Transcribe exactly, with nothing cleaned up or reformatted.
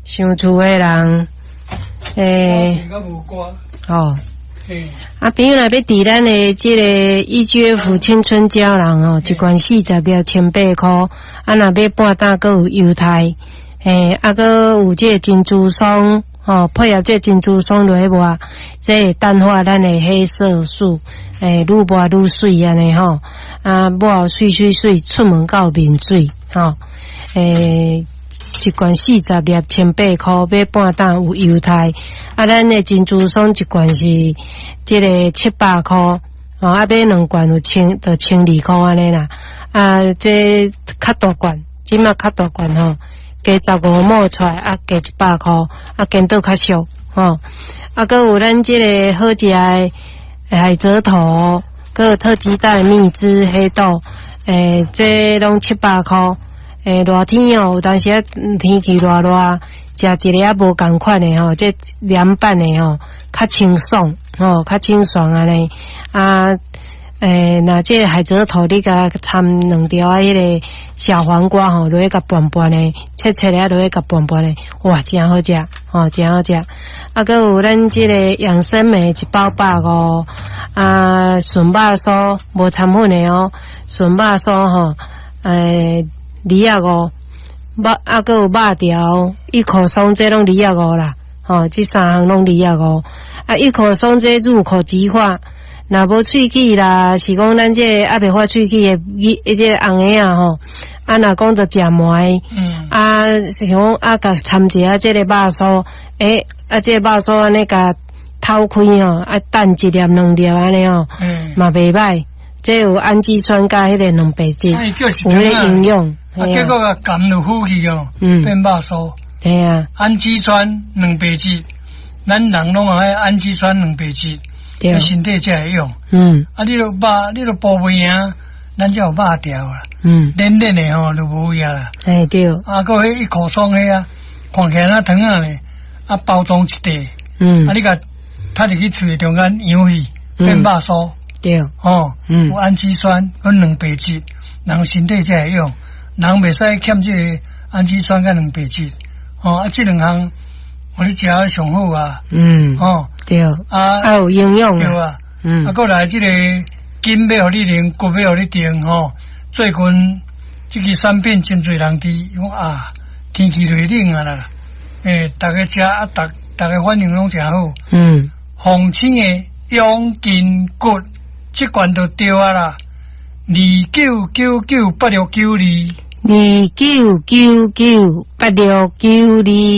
想厝诶人，诶，哦。啊，朋友若要伫咱的即个 E G F 青春胶囊哦，一罐四十粒千八箍，啊，若要半打阁有优待，诶，啊，阁有即个珍珠霜，哦，配合即珍珠霜落去抹，即会淡化咱的黑色素，诶，愈抹愈水安尼吼，啊，抹水水水，出门到面水，吼，诶。一罐四十粒千八箍，买半打有优待。啊，咱的珍珠霜一罐是即个七百箍，哦，啊买两罐有千，就千二箍安尼啦。啊，这较大罐，即马较大罐吼，加十五毛出来，啊加一百箍，啊见到较俗吼。啊，搁有咱即个好食的海蜇头，搁有特级蛋蜜汁黑豆，诶，这拢七百箍。诶，热天哦，有当时啊天气热热，食一个啊无共款的吼，这凉拌的吼，较清爽吼，较清爽安尼啊。诶，那这海蜇头你甲掺两条啊，迄个小黄瓜吼，落去甲拌拌的，切切了落去甲拌拌的，哇，真好食吼，真好食。啊，搁有咱这个养生梅一包百五，啊，纯肉酥无掺粉的哦，纯肉酥吼，诶。二啊五，肉啊，搁有肉条，一口松这拢二啊五啦，吼，这三项拢二啊五。啊，一口松这入口即化，若无喙齿啦，是讲咱这个啊袂发喙齿的，伊一个红的啊吼，啊若讲着食糜，嗯，啊是讲啊甲掺一下这个肉酥，诶，啊这个肉酥安尼甲剖开吼，啊蛋一粒两粒安尼吼，嗯，嘛袂歹。这有氨基酸加迄个两白质，有迄个营养。 啊，结果啊，含落呼去哦，变肉酥。 对啊， 氨基酸、两白质，咱人拢有迄氨基酸、两白质，对身体才会用。嗯，啊，你落肉，你落部位啊，咱才有肉条啦。嗯，嫩嫩的吼，就无味啦。 哎对。 啊，个迄一口松迄啊，看起来那糖啊咧，啊包装一袋。嗯，啊，你甲拍入去喙中间扬去，变肉酥。对，哦，嗯，有氨基酸跟两白质，人身体才会用。人袂使欠这个氨基酸跟两白质，哦，啊，这两项我咧食上好啊。嗯，哦，对，啊，啊有营养对啊，嗯，啊，过来这个筋要互你练，骨要互你定，吼。最近这个产品真侪人伫讲啊，天气热冷啊啦，诶，大家食啊，大大家反应拢诚好。嗯，红青的养筋骨。这罐就对啊啦，二九九九八六九二，二九九九八六九二。